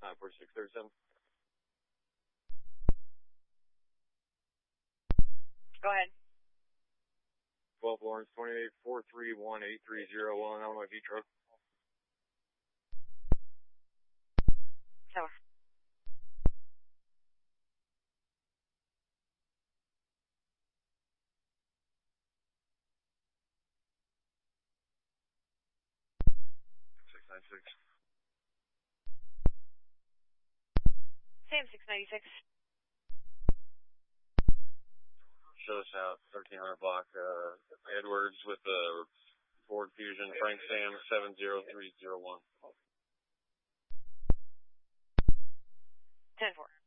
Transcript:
4637. Go ahead. 12 Lawrence 28-431-8301, Illinois V truck. Tower. Sam 696. Show us out 1300 block, Edwards with the Ford Fusion, Frank Sam 70301. 10-4.